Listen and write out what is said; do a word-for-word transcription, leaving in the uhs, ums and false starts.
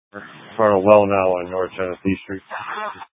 in front of Well Now on North Tennessee Street.